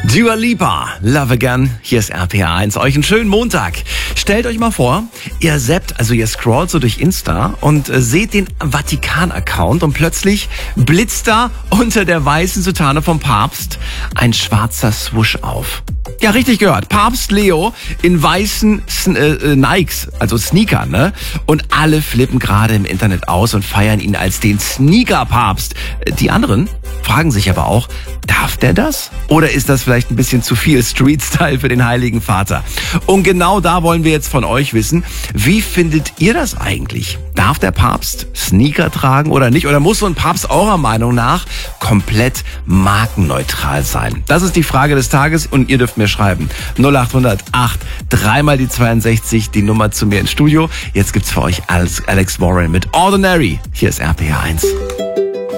Dua Lipa, Love Again, hier ist RPA 1. Euch einen schönen Montag. Stellt euch mal vor, ihr scrollt so durch Insta und seht den Vatikan-Account und plötzlich blitzt da unter der weißen Soutane vom Papst ein schwarzer Swoosh auf. Ja, richtig gehört. Papst Leo in weißen Nikes, also Sneakern, ne? Und alle flippen gerade im Internet aus und feiern ihn als den Sneaker-Papst. Die anderen fragen sich aber auch, darf der das? Oder ist das vielleicht ein bisschen zu viel Street-Style für den Heiligen Vater? Und genau da wollen wir jetzt von euch wissen, wie findet ihr das eigentlich? Darf der Papst Sneaker tragen oder nicht? Oder muss so ein Papst eurer Meinung nach komplett markenneutral sein? Das ist die Frage des Tages und ihr dürft mir schreiben. 0800 8 3 die 62, die Nummer zu mir ins Studio. Jetzt gibt's für euch Alex Warren mit Ordinary. Hier ist RPA 1.